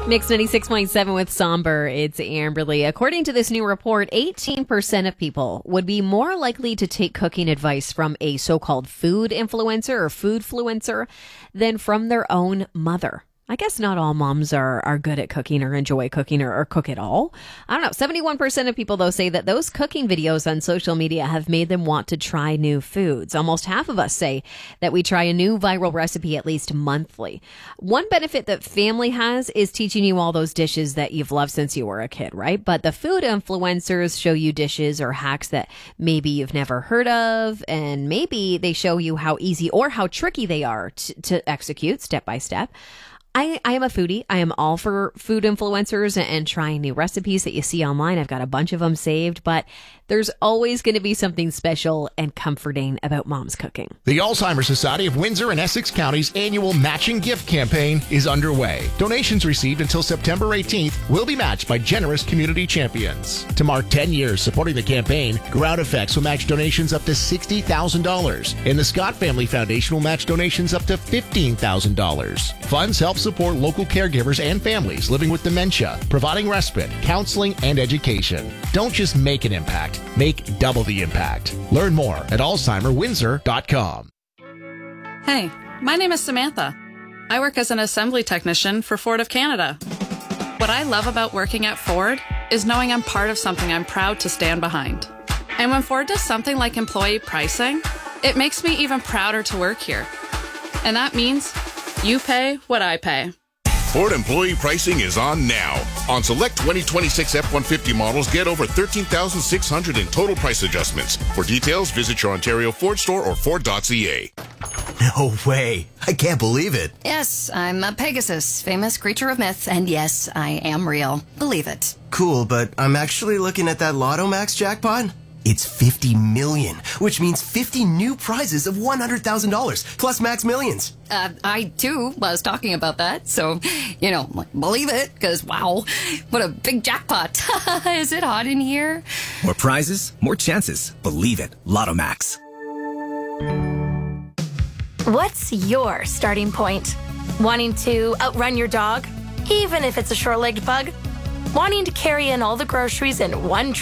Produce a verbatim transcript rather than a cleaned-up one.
Mix ninety-six point seven with Somber. It's Amberly. According to this new report, eighteen percent of people would be more likely to take cooking advice from a so-called food influencer or food fluencer than from their own mother. I guess not all moms are, are good at cooking or enjoy cooking or, or cook at all. I don't know. seventy-one percent of people, though, say that those cooking videos on social media have made them want to try new foods. Almost half of us say that we try a new viral recipe at least monthly. One benefit that family has is teaching you all those dishes that you've loved since you were a kid, right? But the food influencers show you dishes or hacks that maybe you've never heard of, and maybe they show you how easy or how tricky they are to, to execute step by step. I, I am a foodie. I am all for food influencers and, and trying new recipes that you see online. I've got a bunch of them saved, but there's always going to be something special and comforting about mom's cooking. The Alzheimer's Society of Windsor and Essex County's annual matching gift campaign is underway. Donations received until September eighteenth will be matched by generous community champions. To mark ten years supporting the campaign, Ground Effects will match donations up to sixty thousand dollars, and the Scott Family Foundation will match donations up to fifteen thousand dollars. Funds help support local caregivers and families living with dementia, providing respite, counseling, and education. Don't just make an impact. Make double the impact. Learn more at alzheimer windsor dot com. Hey, my name is Samantha. I work as an assembly technician for Ford of Canada. What I love about working at Ford is knowing I'm part of something I'm proud to stand behind. And when Ford does something like employee pricing, it makes me even prouder to work here. And that means you pay what I pay. Ford employee pricing is on now. On select twenty twenty-six F one fifty models, get over thirteen thousand six hundred dollars in total price adjustments. For details, visit your Ontario Ford store or Ford dot C A. No way. I can't believe it. Yes, I'm a Pegasus, famous creature of myth, and yes, I am real. Believe it. Cool, but I'm actually looking at that Lotto Max jackpot. It's fifty million, which means fifty new prizes of one hundred thousand dollars, plus max millions. Uh, I, too, was talking about that, so, you know, believe it, because, wow, what a big jackpot. Is it hot in here? More prizes, more chances. Believe it. Lotto Max. What's your starting point? Wanting to outrun your dog, even if it's a short-legged pug? Wanting to carry in all the groceries in one